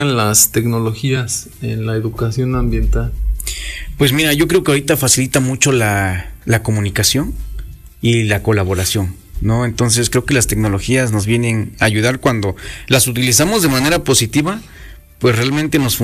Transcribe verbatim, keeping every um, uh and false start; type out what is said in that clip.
las tecnologías en la educación ambiental? Pues mira, yo creo que ahorita facilita mucho la, la comunicación y la colaboración, ¿no? Entonces creo que las tecnologías nos vienen a ayudar cuando las utilizamos de manera positiva, pues realmente nos